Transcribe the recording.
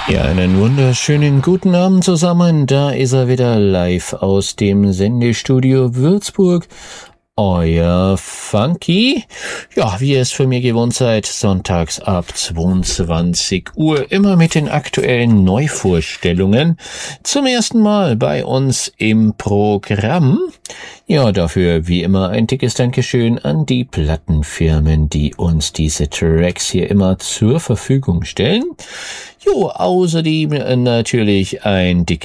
Ja, einen wunderschönen guten Abend zusammen. Da ist er wieder live aus dem Sendestudio Würzburg. Euer Funky. Ja, wie ihr es von mir gewohnt seid, sonntags ab 22 Uhr, immer mit den aktuellen Neuvorstellungen. Zum ersten Mal bei uns im Programm. Ja, dafür wie immer ein dickes Dankeschön an die Plattenfirmen, die uns diese Tracks hier immer zur Verfügung stellen. Jo, außerdem natürlich ein dickes